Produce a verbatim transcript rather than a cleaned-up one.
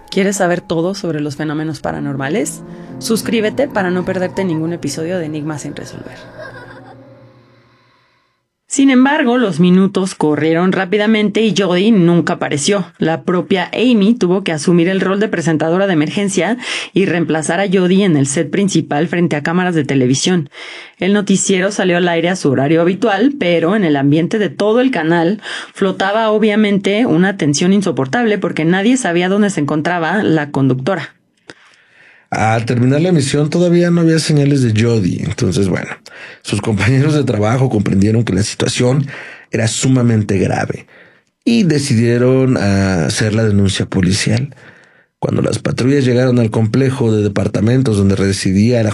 ¿Quieres saber todo sobre los fenómenos paranormales? Suscríbete para no perderte ningún episodio de Enigmas sin resolver. Sin embargo, los minutos corrieron rápidamente y Jody nunca apareció. La propia Amy tuvo que asumir el rol de presentadora de emergencia y reemplazar a Jody en el set principal frente a cámaras de televisión. El noticiero salió al aire a su horario habitual, pero en el ambiente de todo el canal flotaba obviamente una tensión insoportable porque nadie sabía dónde se encontraba la conductora. Al terminar la emisión todavía no había señales de Jody, entonces bueno, sus compañeros de trabajo comprendieron que la situación era sumamente grave y decidieron hacer la denuncia policial. Cuando las patrullas llegaron al complejo de departamentos donde residía la